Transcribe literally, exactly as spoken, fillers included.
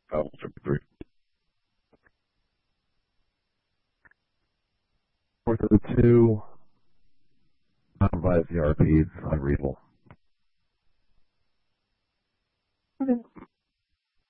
Oh, three. Fourth of the two, non-provides the R P, it's unreadable.